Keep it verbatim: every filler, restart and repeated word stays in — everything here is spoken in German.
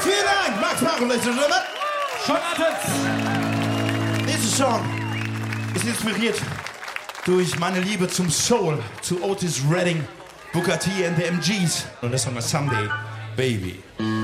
Vielen Dank, Max Marco, Ladies and Gentlemen. Sean Atkins. Dieser Song ist inspiriert durch meine Liebe zum Soul, zu Otis Redding, Booker T and the M Gs. Und der Song ist Someday, Baby.